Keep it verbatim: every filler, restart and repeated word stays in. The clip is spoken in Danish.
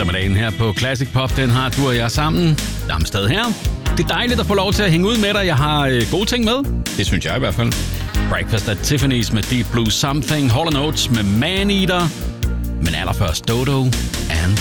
eftermiddagen her på Classic Pop. Den har du og jeg sammen. Damstad her. Det er dejligt at få lov til at hænge ud med dig. Jeg har øh, gode ting med. Det synes jeg i hvert fald. Breakfast at Tiffany's med Deep Blue Something. Hall and Oates med Man Eater. Men allerførst Dodo and